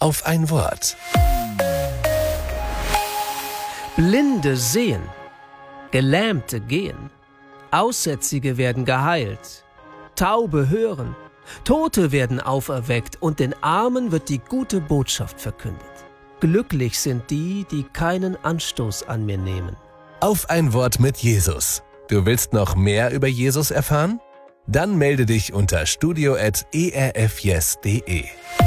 auf ein Wort. Blinde sehen, Gelähmte gehen, Aussätzige werden geheilt, Taube hören, Tote werden auferweckt und den Armen wird die gute Botschaft verkündet. Glücklich sind die, die keinen Anstoß an mir nehmen. Auf ein Wort mit Jesus. Du willst noch mehr über Jesus erfahren? Dann melde dich unter studio@erfyes.de.